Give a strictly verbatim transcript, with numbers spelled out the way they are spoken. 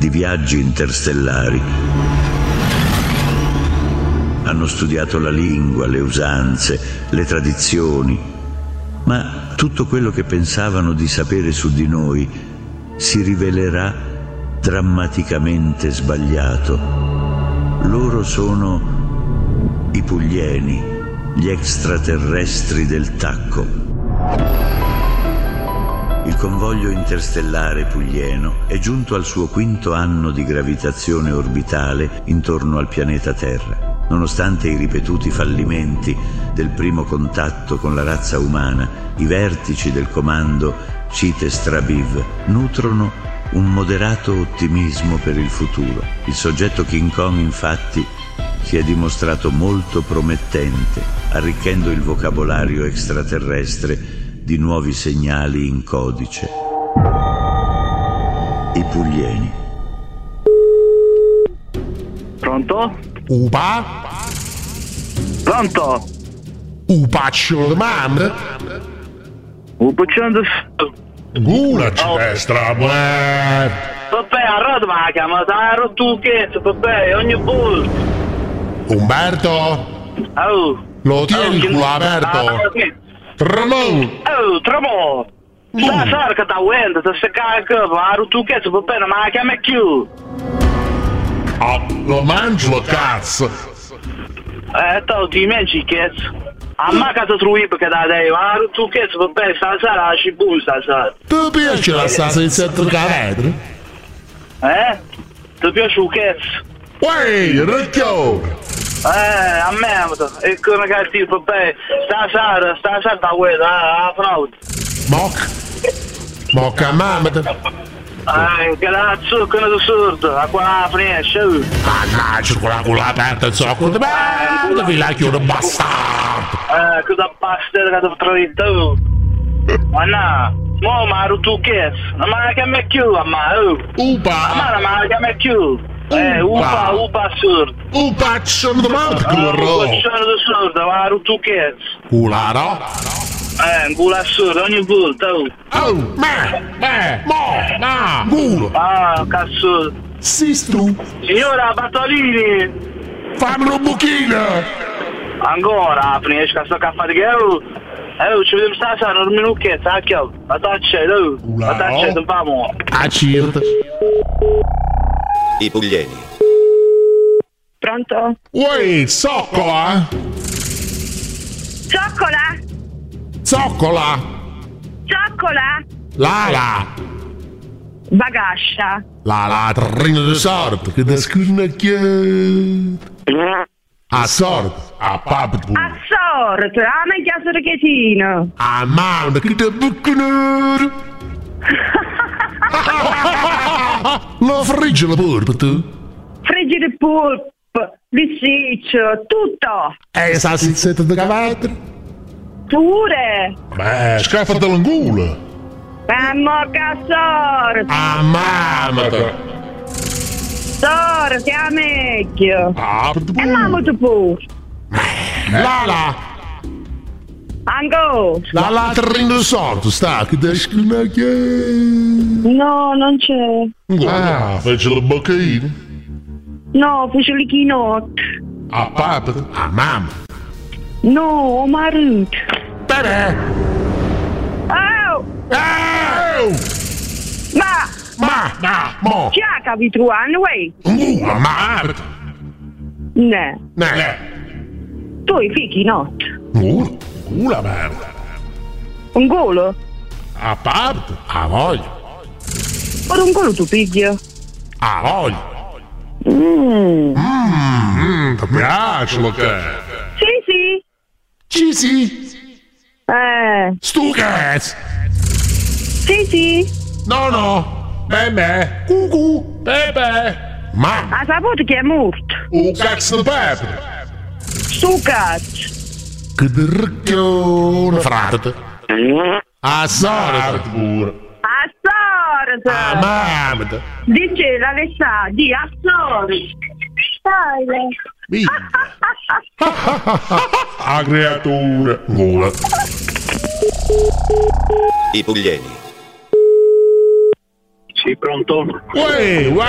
di viaggi interstellari. Hanno studiato la lingua, le usanze, le tradizioni, ma tutto quello che pensavano di sapere su di noi si rivelerà drammaticamente sbagliato. Loro sono i Puglieni, gli extraterrestri del tacco. Il convoglio interstellare puglieno è giunto al suo quinto anno di gravitazione orbitale intorno al pianeta Terra. Nonostante i ripetuti fallimenti del primo contatto con la razza umana, i vertici del comando CITES-Trabiv nutrono un moderato ottimismo per il futuro. Il soggetto King Kong, infatti, si è dimostrato molto promettente, arricchendo il vocabolario extraterrestre di nuovi segnali in codice. I Puglieni. Pronto? Upa? Pronto? Upaccio di mamma? Upaccio Gula ci destra, beh. Vabbè, arrodo ma la chiama, dai, rotto che, vabbè, ogni volta. Umberto? Oh. Lo tieni il culo aperto? Ramon! Oh, Tramo! Sta sarca da wenda, da se carica, ma rotto che, vabbè, ma la chiama più. Ah, lo mangio lo cazzo! Eh, tu ti mangi cazzo. A me che ti trovi perché da te, ma tu cazzo, vabbè, stasera la cibù stasera. Ti piace la salsa di sette cavetri? Eh? Ti piace un cazzo? Uè, ricchio! Eh, a me, e come che ti, vabbè, stasera, stasera da quella, a fraude. Moc? Moc a mamma? Eh, che la zucca di sordo, a quella finestra. Mannaggia, quella culo aperta, il zocco di me, devi la chiudere bastardo. Eh, che da bastardo che ti trovi tu. Ma no, mo ma tu che? Ma la chiami più, ma oh. Upa! Ma non la chiami più. Eh, upa, upa sordo. Upaccio di mamma, curro. Upaccio di sordo, ma tu che? Cularo? Eh, un culo assurdo ogni volta, oh. Oh, me, me, mo, ma, culo. Ah, cazzo. Sistru. Signora Bartolini. Fammi un buchino. Ancora, finisci questo caffè di che, oh. Eh, ci vediamo stasera, un minucchetto, acchio. La taccia, oh. La taccia, non famo. A cirta. I Puglieni. Pronto? Uè, zoccola. Zoccola? Zoccola. Zoccola? Lala. Bagascia. La la trina di sorte che da scurnacchiata. A sorte, a papito. A sorte, a me chiasso ricchettino. A mamma che te buccanare. Lo frigge la polpa tu? Friggi di polpo, lissiccio, tutto. E sa salsetta di cavatri? Pure. Beh, scaffa dell'angula. Ma morca sorte. A mamma. Sorte, a meglio. Ah, per E mamma tu pure. Lala. Ancora. La la trina di sorte sta che da scurnacchiata. No, non c'è. Ah, fece la boccaina. No, fece le chinotte. A papito. A mamma. No, marito. Bene. Oh! Oh! Ma! Ma, ma, mo. Chi ha capito anni, uè? Uh, ma. Ne. Ne. Tu hai figli notte. Uh, una merda. Un golo? A parte, a voglia. Ora un golo tu piglia. A voglia. Mmm. Mmm, ti piace lo che? Sì, sì. Ci sì. Eh. Stu cazzo. Sì, sì. No, no. Bebe. Cucù. Bebe. Mamma. Ha saputo che è morto. Un cazzo di pepe. Sto cazzo. Che dricchione. Frate. A sorte pure. A sorte. A mamma. Dice l'Alessà, di a sorte. Stai. Minchia. A creatura. Gola. I Puglieni. Sì, pronto? Uè,